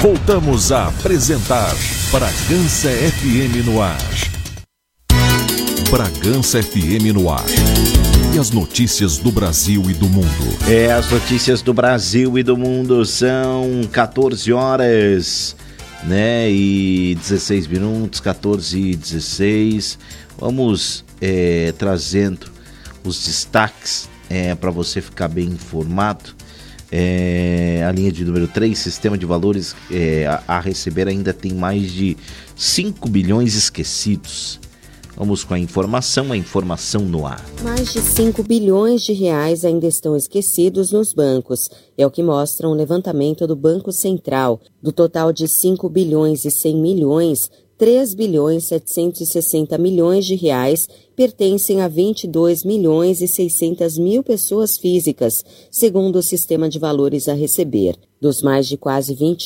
Voltamos a apresentar Bragança FM no ar. Bragança FM no ar. E as notícias do Brasil e do mundo. As notícias do Brasil e do mundo são 14 horas, né? E 16 minutos, 14 e 16. Vamos trazendo os destaques para você ficar bem informado. A linha de número 3, sistema de valores a receber ainda tem mais de 5 bilhões esquecidos. Vamos com a informação no ar. Mais de 5 bilhões de reais ainda estão esquecidos nos bancos. É o que mostra um levantamento do Banco Central. Do total de 5 bilhões e 100 milhões, 3 bilhões 760 milhões de reais pertencem a 22 milhões e 600 mil pessoas físicas, segundo o sistema de valores a receber. Dos mais de quase 20